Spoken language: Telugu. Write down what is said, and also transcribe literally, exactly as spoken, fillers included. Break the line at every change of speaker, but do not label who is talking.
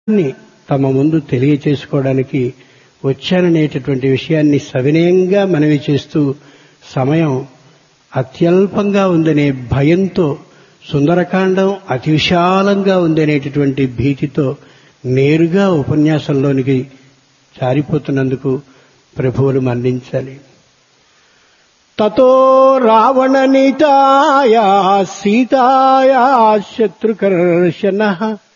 తమ ముందు తెలియచేసుకోవడానికి వచ్చాననేటటువంటి విషయాన్ని సవినయంగా మనవి చేస్తూ సమయం అత్యల్పంగా ఉందనే భయంతో, సుందరకాండం అతి విశాలంగా ఉందనేటటువంటి భీతితో నేరుగా ఉపన్యాసంలోనికి జారిపోతున్నందుకు ప్రభువులు మన్నించాలి. తతో రావణ నీతాయా సీతాయా శత్రుకర్షణ